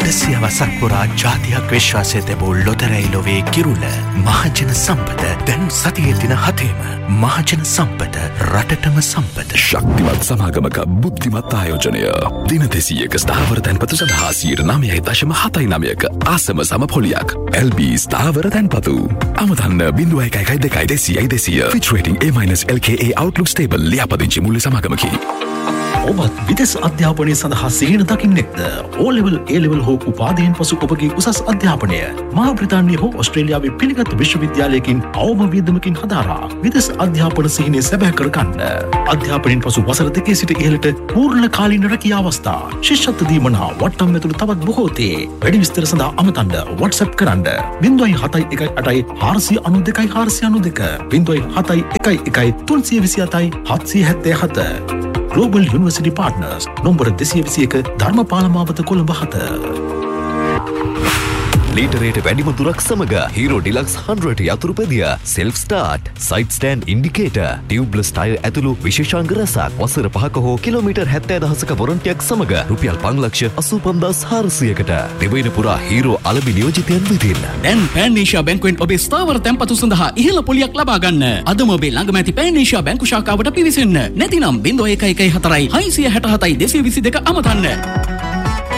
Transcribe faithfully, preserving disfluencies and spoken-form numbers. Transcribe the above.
හතසිය වසක් පුරා ජාතියක් විශ්වාසය තැබූ ලොතරැයි ලොවේ කිරුළ මහජන සම්පත දැන් සතියේ දින හතේම මහජන සම්පත රටටම සම්පත. ශක්තිමත් සමාගමක බුද්ධිමත් ආයෝජනය දින දෙසීයක ස්ථාවර තැන්පතු සඳහා සියයට නවයයි දශම හතයි නවයක ආසම සම පොලියක් එල් බී ස්ථාවර තැන්පතු අමතන්න බිඳුව එකයි එකයි දෙකයි දෙසීයයි දෙසීය Fitch rating A- L K A Outlook Stable ලියාපදිංචි මුල්‍ය සමාගමකි. ඔබත් විදෙස් අධ්‍යාපනය සඳහා සිහින දකින්නෙක්ද? ඕ ලෙවල් ඒ ලෙවල් හෝ උපාධියෙන් පසු ඔබගේ උසස් අධ්‍යාපනය මහා බ්‍රිතාන්‍ය හෝ ඕස්ට්‍රේලියාවේ පිළිගත් විශ්වවිද්‍යාලයකින් අවම වියදමකින් හදාරා විදෙස් අධ්‍යාපන සිහිනය සැබෑ කරගන්න. අධ්‍යාපනයෙන් පසු වසර දෙකේ සිට ඉහළට පූර්ණ කාලීන රැකියා අවස්ථා ශිෂ්‍යත්ව දීමන හා වට්ටම් ඇතුළු තවත් බොහෝ තේ. වැඩි විස්තර සඳහා අමතන්න WhatsApp කරන්න ज़ीरो सात एक आठ चार नौ दो चार नौ दो ज़ीरो सात एक एक तीन दो सात सात सात सात Global University Partners nombor දෙසිය විසි එක ධර්මපාල මාවත කොළඹ හත. ලීටරේට වැඩිම දුරක් සමග Hero Deluxe හන්ඩ්‍රඩ් යතුරු පෙදිය self start side stand indicator tubeless tire ඇතුළු විශේෂාංග රැසක් වසර පහක හෝ කිලෝමීටර් හැත්තෑ දහසක වොරන්ටියක් සමග රුපියල් පන්ලක්ෂ අසූ පන්දාස් හාරසියයකට දෙවයින පුරා Hero අලබි නියෝජිතයන් විදින්න. දැන් පෑන් ඒෂියා බැංකුවෙන් ඔබේ ස්ථාවර තැන්පතු සඳහා ඉහළ පොලියක් ලබා ගන්න. අදම ඔබේ ළඟම ඇති පෑන් ඒෂියා බැංකු ශාඛාවට පිවිසෙන්න. නැතිනම් ज़ीरो एक एक चार හයසිය හැට හතයි දෙසිය විසි දෙක අමතන්න.